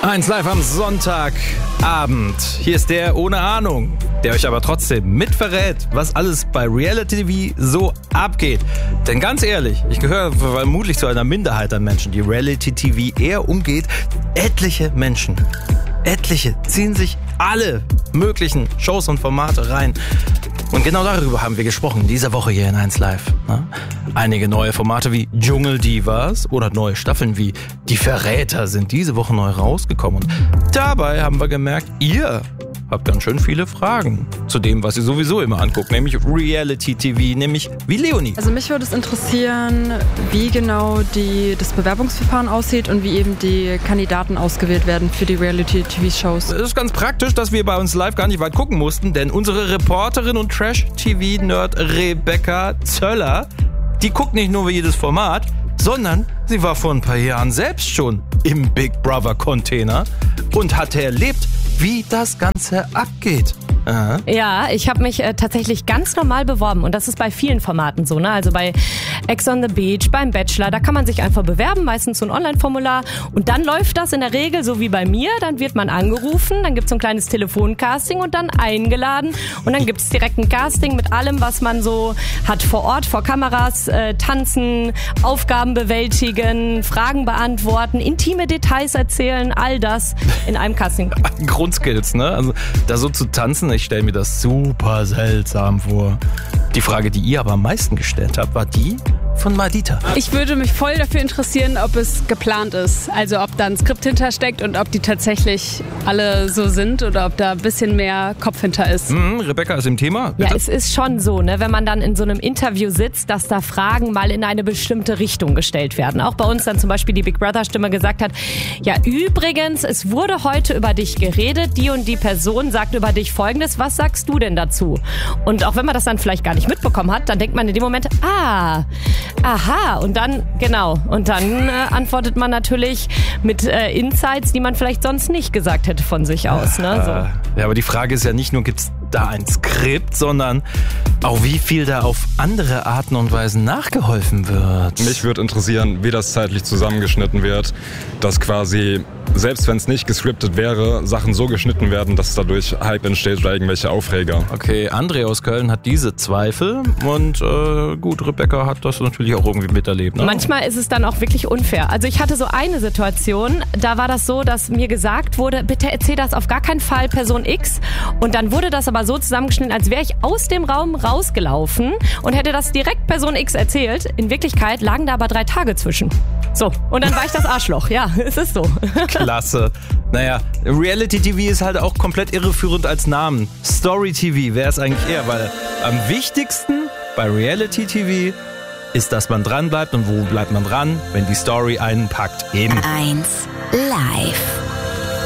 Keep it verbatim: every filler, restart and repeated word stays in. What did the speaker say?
eins live am Sonntagabend. Hier ist der ohne Ahnung, der euch aber trotzdem mitverrät, was alles bei Reality T V so abgeht. Denn ganz ehrlich, ich gehöre vermutlich zu einer Minderheit an Menschen, die Reality T V eher umgeht. Etliche Menschen, etliche ziehen sich alle möglichen Shows und Formate rein. Und genau darüber haben wir gesprochen, diese Woche hier in eins live. Einige neue Formate wie Dschungeldivas oder neue Staffeln wie Die Verräter sind diese Woche neu rausgekommen. Und dabei haben wir gemerkt, ihr habt ganz schön viele Fragen zu dem, was ihr sowieso immer anguckt, nämlich Reality T V, nämlich wie Leonie. Also mich würde es interessieren, wie genau die, das Bewerbungsverfahren aussieht und wie eben die Kandidaten ausgewählt werden für die Reality T V-Shows. Es ist ganz praktisch, dass wir bei uns live gar nicht weit gucken mussten, denn unsere Reporterin und Trash-T V-Nerd Rebecca Zöller, die guckt nicht nur jedes Format, sondern sie war vor ein paar Jahren selbst schon im Big Brother Container und hatte erlebt, wie das Ganze abgeht. Aha. Ja, ich habe mich äh, tatsächlich ganz normal beworben und das ist bei vielen Formaten so, ne? Also bei Ex on the Beach, beim Bachelor, da kann man sich einfach bewerben, meistens so ein Online-Formular und dann läuft das in der Regel so wie bei mir, dann wird man angerufen, dann gibt's so ein kleines Telefoncasting und dann eingeladen und dann gibt's direkt ein Casting mit allem, was man so hat vor Ort, vor Kameras, äh, tanzen, Aufgaben bewältigen, Fragen beantworten, intime Details erzählen, all das in einem Casting. Grundskills, ne? Also da so zu tanzen, ich stelle mir das super seltsam vor. Die Frage, die ihr aber am meisten gestellt habt, war die von Madita. Ich würde mich voll dafür interessieren, ob es geplant ist. Also ob da ein Skript hintersteckt und ob die tatsächlich alle so sind oder ob da ein bisschen mehr Kopf hinter ist. Mhm, Rebecca ist im Thema. Bitte? Ja, es ist schon so, ne, wenn man dann in so einem Interview sitzt, dass da Fragen mal in eine bestimmte Richtung gestellt werden. Auch bei uns dann zum Beispiel die Big Brother Stimme gesagt hat, ja übrigens, es wurde heute über dich geredet, die und die Person sagt über dich Folgendes, was sagst du denn dazu? Und auch wenn man das dann vielleicht gar nicht mitbekommen hat, dann denkt man in dem Moment, ah, aha, und dann, genau, und dann äh, antwortet man natürlich mit äh, Insights, die man vielleicht sonst nicht gesagt hätte von sich aus. Ne? So. Ja, aber die Frage ist ja nicht nur, gibt's da ein Skript, sondern auch wie viel da auf andere Arten und Weisen nachgeholfen wird. Mich würde interessieren, wie das zeitlich zusammengeschnitten wird, dass quasi, selbst wenn es nicht gescriptet wäre, Sachen so geschnitten werden, dass dadurch Hype entsteht oder irgendwelche Aufreger. Okay, André aus Köln hat diese Zweifel und äh, gut, Rebecca hat das natürlich auch irgendwie miterlebt. Ne? Manchmal ist es dann auch wirklich unfair. Also ich hatte so eine Situation, da war das so, dass mir gesagt wurde, bitte erzähl das auf gar keinen Fall Person X und dann wurde das aber so zusammengeschnitten, als wäre ich aus dem Raum rausgelaufen und hätte das direkt Person X erzählt. In Wirklichkeit lagen da aber drei Tage zwischen. So, und dann war ich das Arschloch. Ja, es ist so. Klasse. Naja, Reality T V ist halt auch komplett irreführend als Namen. Story T V wäre es eigentlich eher, weil am wichtigsten bei Reality T V ist, dass man dran bleibt. Und wo bleibt man dran? Wenn die Story einen packt. Eben. eins live.